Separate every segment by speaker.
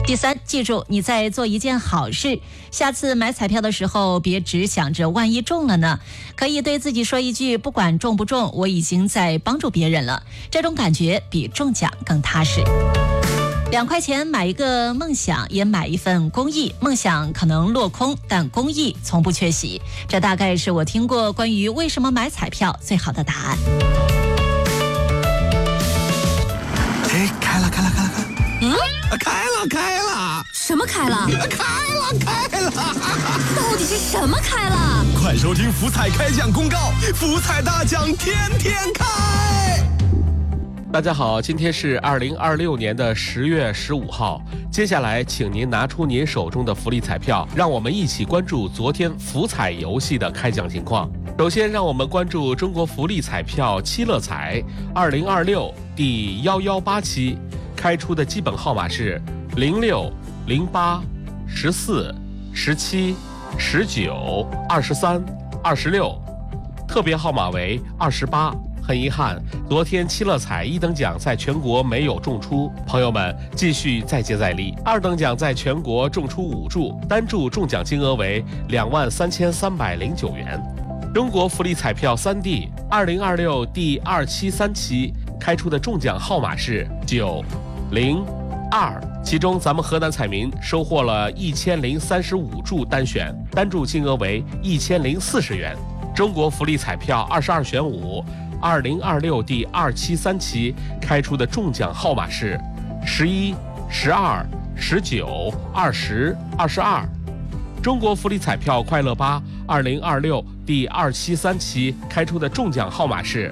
Speaker 1: 第三，记住你在做一件好事，下次买彩票的时候别只想着万一中了呢，可以对自己说一句，不管中不中，我已经在帮助别人了，这种感觉比中奖更踏实。2块钱买一个梦想，也买一份公益。梦想可能落空，但公益从不缺席。这大概是我听过关于为什么买彩票最好的答案。
Speaker 2: 哎，开了！
Speaker 1: 嗯，
Speaker 2: 开了！
Speaker 1: 什么开了？
Speaker 2: 开了！
Speaker 1: 到底是什么开了？
Speaker 2: 快收听福彩开奖公告，福彩大奖天天开！
Speaker 3: 大家好，今天是2026年的10月15号。接下来，请您拿出您手中的福利彩票，让我们一起关注昨天福彩游戏的开奖情况。首先，让我们关注中国福利彩票七乐彩2026第1187期，开出的基本号码是06、08、14、17、19、23、26，特别号码为28。很遗憾，昨天七乐彩1等奖在全国没有中出，朋友们继续再接再厉。2等奖在全国中出5注，单注中奖金额为23309元。中国福利彩票3D 2026第273期开出的中奖号码是9、0、2，其中咱们河南彩民收获了1035注单选，单注金额为1040元。中国福利彩票22选5。2026第273期开出的中奖号码是11、12、19、20、22。中国福利彩票快乐82026第273期开出的中奖号码是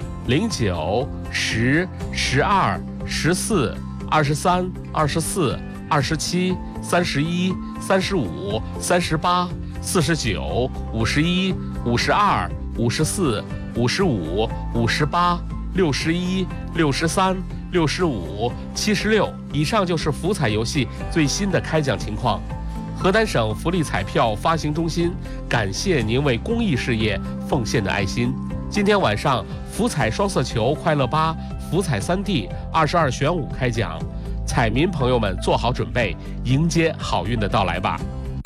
Speaker 3: 09、10、12、14、23、24、27、31、35、38、49、51、52、54、55、58、61、63、65、76。以上就是福彩游戏最新的开奖情况。河南省福利彩票发行中心感谢您为公益事业奉献的爱心。今天晚上，福彩双色球快乐8、福彩3D 22选5开奖，彩民朋友们做好准备，迎接好运的到来吧。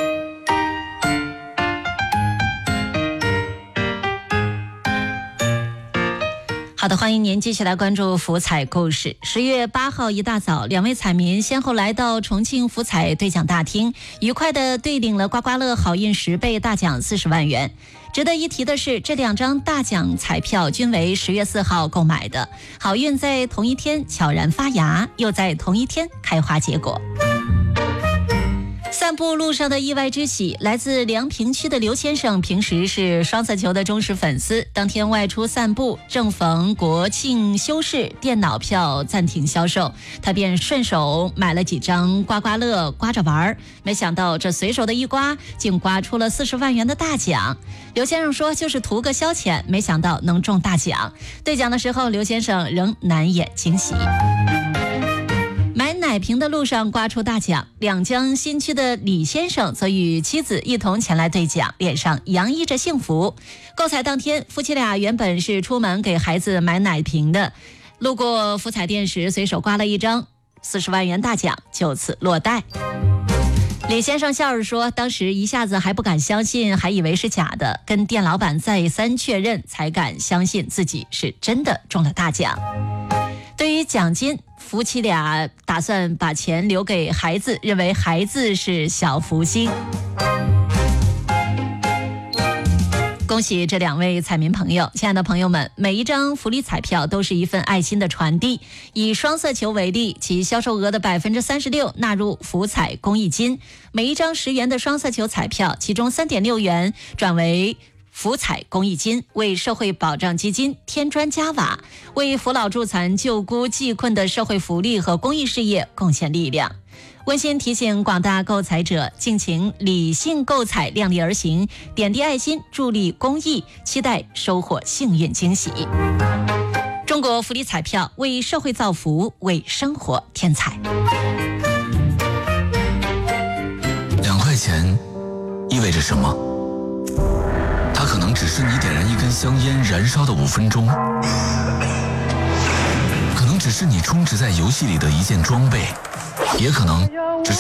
Speaker 1: 好的，欢迎您继续来关注福彩故事。10月8号一大早，2位彩民先后来到重庆福彩兑奖大厅，愉快地兑领了刮刮乐好运10倍大奖40万元。值得一提的是，这2张大奖彩票均为10月4号购买的，好运在同一天悄然发芽，又在同一天开花结果。散步路上的意外之喜，来自梁平区的刘先生，平时是双色球的忠实粉丝。当天外出散步，正逢国庆休市，电脑票暂停销售，他便顺手买了几张刮刮乐刮着玩，没想到这随手的一刮，竟刮出了40万元的大奖。刘先生说，就是图个消遣，没想到能中大奖。兑奖的时候，刘先生仍难掩惊喜。买奶瓶的路上刮出大奖，两江新区的李先生则与妻子一同前来兑奖，脸上洋溢着幸福。购彩当天，夫妻俩原本是出门给孩子买奶瓶的，路过福彩店时随手刮了一张40万元大奖，就此落袋。李先生笑着说，当时一下子还不敢相信，还以为是假的，跟店老板再三确认才敢相信自己是真的中了大奖。对于奖金，夫妻俩打算把钱留给孩子，认为孩子是小福星。恭喜这2位彩民朋友，亲爱的朋友们，每一张福利彩票都是一份爱心的传递。以双色球为例，其销售额的36%纳入福彩公益金，每一张10元的双色球彩票，其中3.6元转为福彩公益金，为社会保障基金添砖加瓦，为扶老助残、救孤济困的社会福利和公益事业贡献力量。温馨提醒广大购彩者，敬请理性购彩，量力而行，点滴爱心，助力公益，期待收获幸运惊喜。中国福利彩票为社会造福，为生活添彩。
Speaker 2: 2块钱意味着什么？它可能只是你点燃一根香烟燃烧的5分钟，可能只是你充值在游戏里的一件装备，也可能只是